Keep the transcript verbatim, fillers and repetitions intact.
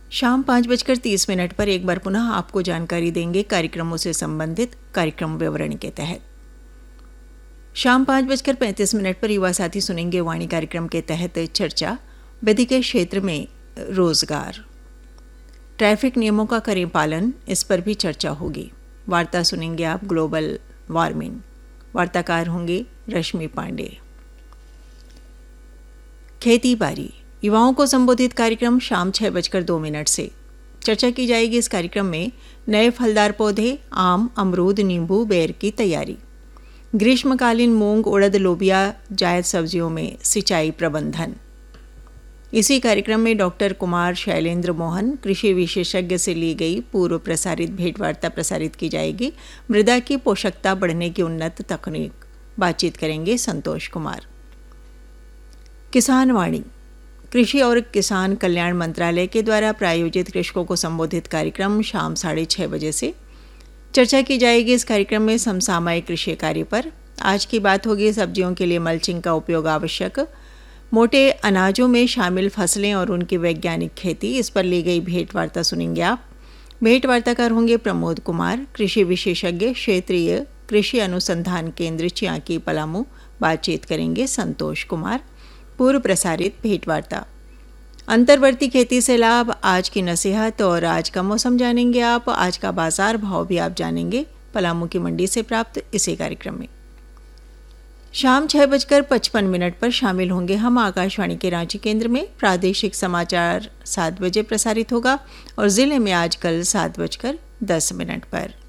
शाम पाँच बजकर तीस मिनट पर एक बार पुनः आपको जानकारी देंगे कार्यक्रमों से संबंधित कार्यक्रम विवरण के तहत। शाम पाँच बजकर पैंतीस मिनट पर युवा साथी सुनेंगे वाणी कार्यक्रम के तहत चर्चा विधि के क्षेत्र में रोजगार, ट्रैफिक नियमों का करें पालन, इस पर भी चर्चा होगी। वार्ता सुनेंगे आप ग्लोबल वार्मिंग, वार्ताकार होंगे रश्मि पांडे। खेती बाड़ी, युवाओं को संबोधित कार्यक्रम शाम छः बजकर दो मिनट से। चर्चा की जाएगी इस कार्यक्रम में नए फलदार पौधे, आम, अमरूद, नींबू, बेर की तैयारी, ग्रीष्मकालीन मूंग, उड़द, लोबिया, जायद सब्जियों में सिंचाई प्रबंधन। इसी कार्यक्रम में डॉक्टर कुमार शैलेंद्र मोहन कृषि विशेषज्ञ से ली गई पूर्व प्रसारित भेंटवार्ता प्रसारित की जाएगी। मृदा की पोषकता बढ़ने की उन्नत तकनीक, बातचीत करेंगे संतोष कुमार। किसान वाणी, कृषि और किसान कल्याण मंत्रालय के द्वारा प्रायोजित कृषकों को संबोधित कार्यक्रम शाम साढ़े छः बजे से। चर्चा की जाएगी इस कार्यक्रम में समसामयिक कृषि कार्य पर। आज की बात होगी सब्जियों के लिए मल्चिंग का उपयोग आवश्यक, मोटे अनाजों में शामिल फसलें और उनकी वैज्ञानिक खेती, इस पर ली गई भेंट वार्ता सुनेंगे आप। भेंट वार्ताकार होंगे प्रमोद कुमार, कृषि विशेषज्ञ, क्षेत्रीय कृषि अनुसंधान केंद्र चियाकी पलामू, बातचीत करेंगे संतोष कुमार। पूर्व प्रसारित भेंट वार्ता। अंतर्वर्ती खेती से लाभ, आज की नसीहत और आज का मौसम जानेंगे आप। आज का बाजार भाव भी आप जानेंगे पलामू की मंडी से प्राप्त इसी कार्यक्रम में। शाम छः बजकर पचपन मिनट पर शामिल होंगे हम आकाशवाणी के रांची केंद्र में। प्रादेशिक समाचार सात बजे प्रसारित होगा और ज़िले में आजकल सात बजकर दस मिनट पर।